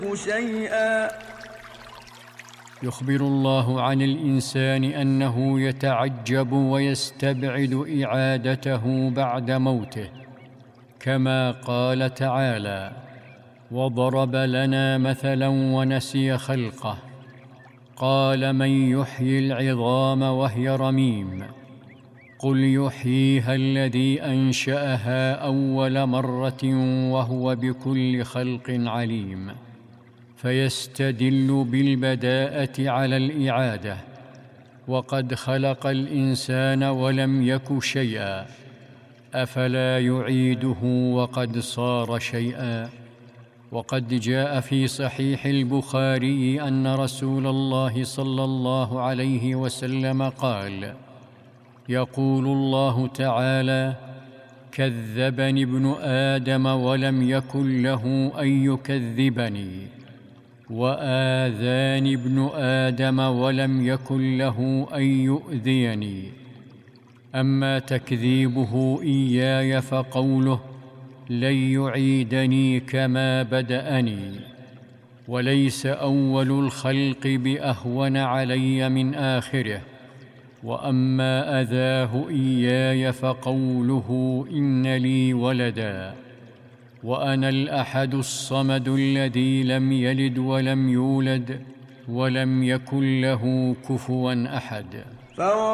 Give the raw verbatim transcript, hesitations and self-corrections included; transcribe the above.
شيئا. يخبر الله عن الإنسان أنه يتعجب ويستبعد إعادته بعد موته، كما قال تعالى: وضرب لنا مثلا ونسي خلقه قال من يحيي العظام وهي رميم قل يحييها الذي أنشأها أول مرة وهو بكل خلق عليم. فيستدل بالبداءة على الإعادة، وقد خلق الإنسان ولم يك شيئا، أفلا يعيده وقد صار شيئا؟ وقد جاء في صحيح البخاري أن رسول الله صلى الله عليه وسلم قال: يقول الله تعالى: كذبني ابن آدم ولم يكن له أن يكذبني، وآذاني ابن آدم ولم يكن له أن يؤذيني. أما تكذيبه إياي فقوله: لن يعيدني كما بدأني، وليس أول الخلق بأهون علي من آخره. وأما أذاه إياي فقوله: إن لي ولدا وأنا الأحد الصمد الذي لم يلد ولم يولد ولم يكن له كفوا أحد.